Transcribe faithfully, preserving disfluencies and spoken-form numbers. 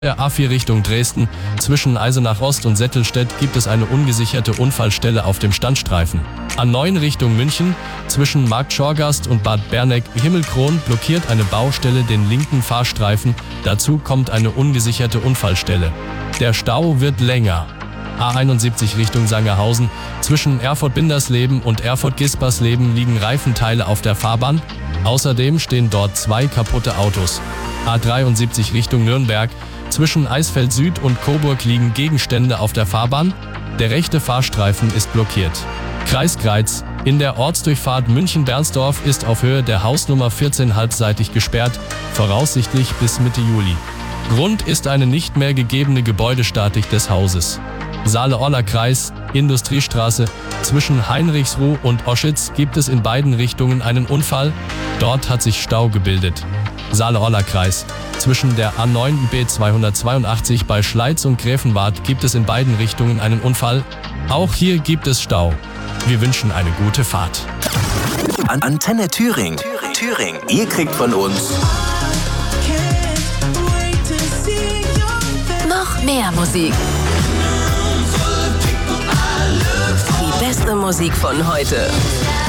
Der A vier Richtung Dresden. Zwischen Eisenach Ost und Settelstedt gibt es eine ungesicherte Unfallstelle auf dem Standstreifen. A neun Richtung München. Zwischen Markt Schorgast und Bad Berneck-Himmelkron blockiert eine Baustelle den linken Fahrstreifen. Dazu kommt eine ungesicherte Unfallstelle. Der Stau wird länger. A einundsiebzig Richtung Sangerhausen. Zwischen Erfurt-Bindersleben und Erfurt-Gispersleben liegen Reifenteile auf der Fahrbahn. Außerdem stehen dort zwei kaputte Autos. A dreiundsiebzig Richtung Nürnberg. Zwischen Eisfeld Süd und Coburg liegen Gegenstände auf der Fahrbahn. Der rechte Fahrstreifen ist blockiert. Kreis Greiz. In der Ortsdurchfahrt München-Bernsdorf ist auf Höhe der Hausnummer vierzehn halbseitig gesperrt, voraussichtlich bis Mitte Juli. Grund ist eine nicht mehr gegebene Gebäudestatik des Hauses. Saale-Orla-Kreis, Industriestraße. Zwischen Heinrichsruh und Oschitz gibt es in beiden Richtungen einen Unfall. Dort hat sich Stau gebildet. Saale-Orla-Kreis. Zwischen der A neun und B zweihundertzweiundachtzig bei Schleiz und Gräfenwart gibt es in beiden Richtungen einen Unfall. Auch hier gibt es Stau. Wir wünschen eine gute Fahrt. An Antenne Thüringen. Thüringen. Ihr kriegt von uns noch mehr Musik. Die beste Musik von heute.